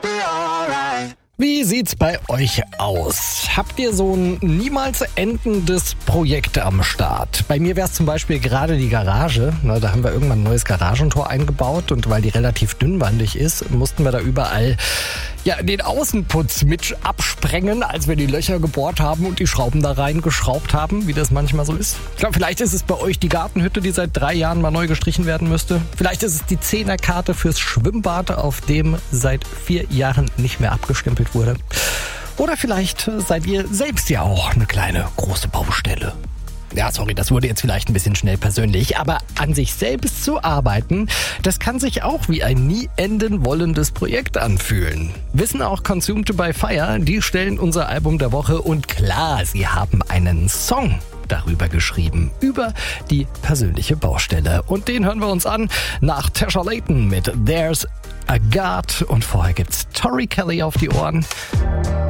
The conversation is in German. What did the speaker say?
Wie sieht's bei euch aus? Habt ihr so ein niemals endendes Projekt am Start? Bei mir wäre es zum Beispiel gerade die Garage. Da haben wir irgendwann ein neues Garagentor eingebaut und weil die relativ dünnwandig ist, mussten wir da überall den Außenputz mit absprengen, als wir die Löcher gebohrt haben und die Schrauben da reingeschraubt haben, wie das manchmal so ist. Ich glaube, vielleicht ist es bei euch die Gartenhütte, die seit 3 Jahren mal neu gestrichen werden müsste. Vielleicht ist es die 10er-Karte fürs Schwimmbad, auf dem seit 4 Jahren nicht mehr abgestempelt wurde. Oder vielleicht seid ihr selbst ja auch eine kleine große Baustelle. Ja, sorry, das wurde jetzt vielleicht ein bisschen schnell persönlich, aber an sich selbst zu arbeiten, das kann sich auch wie ein nie enden wollendes Projekt anfühlen. Wissen auch Consumed by Fire, die stellen unser Album der Woche und klar, sie haben einen Song darüber geschrieben, über die persönliche Baustelle. Und den hören wir uns an nach Tasha Layton mit There's a God und vorher gibt's Tori Kelly auf die Ohren.